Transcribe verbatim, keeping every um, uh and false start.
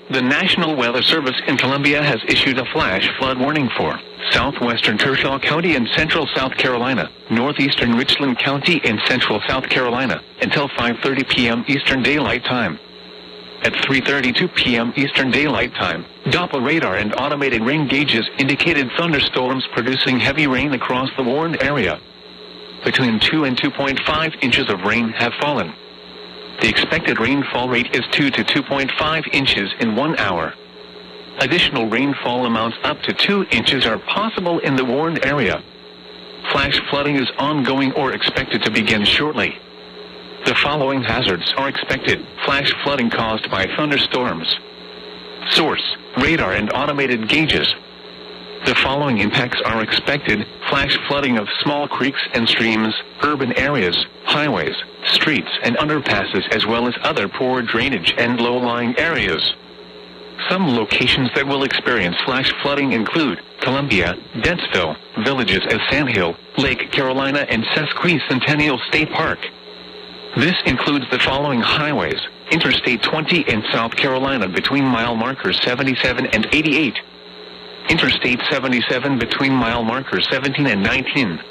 The National Weather Service in Columbia has issued a flash flood warning for southwestern Kershaw County in central South Carolina, northeastern Richland County in central South Carolina, until five thirty p m Eastern Daylight Time. At three thirty-two p m Eastern Daylight Time, Doppler radar and automated rain gauges indicated thunderstorms producing heavy rain across the warned area. Between two and two point five inches of rain have fallen. The expected rainfall rate is two to two point five inches in one hour. Additional rainfall amounts up to two inches are possible in the warned area. Flash flooding is ongoing or expected to begin shortly. The following hazards are expected: flash flooding caused by thunderstorms. Source: radar and automated gauges. The following impacts are expected: flash flooding of small creeks and streams, urban areas, highways, streets and underpasses, as well as other poor drainage and low-lying areas. Some locations that will experience flash flooding include Columbia, Dentsville, villages as Sandhill, Lake Carolina, and Sesquicentennial State Park. This includes the following highways: Interstate twenty in South Carolina between mile markers seventy-seven and eighty-eight. Interstate seventy-seven between mile markers seventeen and nineteen.